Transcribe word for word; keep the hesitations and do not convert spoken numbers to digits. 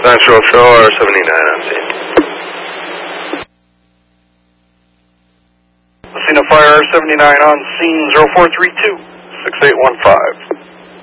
Natural Show R seventy-nine on scene. Messina Fire R seventy-nine on scene, zero four three two, six eight one five.